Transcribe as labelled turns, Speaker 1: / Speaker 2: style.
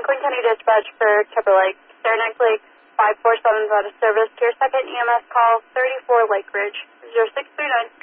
Speaker 1: Rockland County Dispatch for Timberlake. Saranac Lake 547 is out of service to your second EMS call, 34 Lake Ridge, 0639.